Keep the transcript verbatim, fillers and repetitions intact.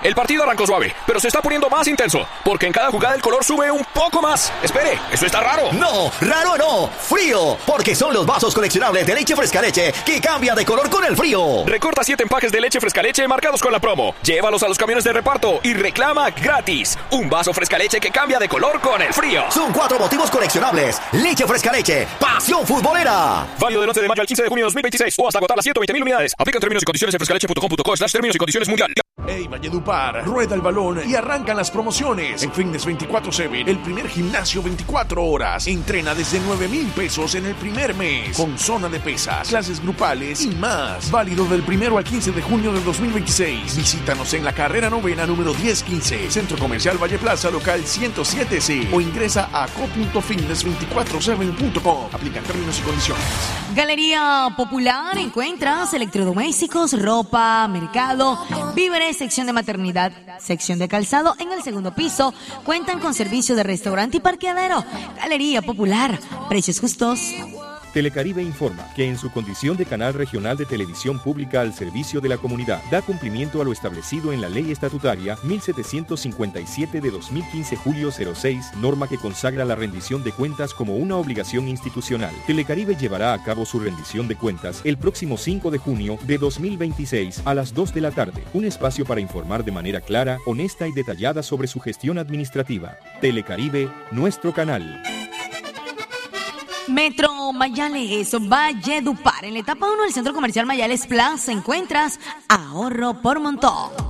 El partido arrancó suave, pero se está poniendo más intenso, porque en cada jugada el color sube un poco más. Espere, ¿eso está raro? No, raro no, frío, porque son los vasos coleccionables de leche fresca leche que cambian de color con el frío. Recorta siete empaques de leche fresca leche marcados con la promo. Llévalos a los camiones de reparto y reclama gratis un vaso fresca leche que cambia de color con el frío. Son cuatro motivos coleccionables. Leche fresca leche, pasión futbolera. Válido del once de mayo al quince de junio de dos mil veintiséis o hasta agotar las ciento veinte mil unidades. Aplican términos y condiciones en frescaleche punto com punto co slash términos y condiciones mundial. Hey Valledupar, rueda el balón y arrancan las promociones. En Fitness veinticuatro siete, el primer gimnasio veinticuatro horas. Entrena desde nueve mil pesos en el primer mes, con zona de pesas, clases grupales y más. Válido del primero al quince de junio del dos mil veintiséis. Visítanos en la carrera novena número diez quince, Centro Comercial Valle Plaza, local ciento siete C, o ingresa a co punto fitness veinticuatro siete punto com. Aplican términos y condiciones. Galería Popular, encuentras electrodomésticos, ropa, mercado, víveres, sección de maternidad, sección de calzado en el segundo piso. Cuentan con servicio de restaurante y parqueadero. Galería Popular, precios justos. Telecaribe informa que en su condición de canal regional de televisión pública al servicio de la comunidad, da cumplimiento a lo establecido en la Ley Estatutaria mil setecientos cincuenta y siete de dos mil quince julio cero seis, norma que consagra la rendición de cuentas como una obligación institucional. Telecaribe llevará a cabo su rendición de cuentas el próximo cinco de junio de dos mil veintiséis a las dos de la tarde, un espacio para informar de manera clara, honesta y detallada sobre su gestión administrativa. Telecaribe, nuestro canal. Metro Mayales, Valledupar. En la etapa uno del Centro Comercial Mayales Plaza encuentras ahorro por montón.